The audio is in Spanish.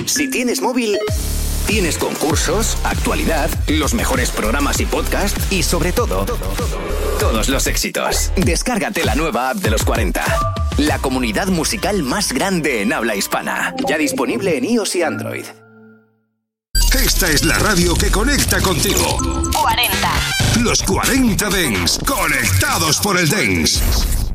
Si tienes móvil, tienes concursos, actualidad, los mejores programas y podcast y sobre todo, todos los éxitos. Descárgate la nueva app de los 40. La comunidad musical más grande en habla hispana. Ya disponible en iOS y Android. Esta es la radio que conecta contigo. 40. Los 40 Dance, conectados por el Dance.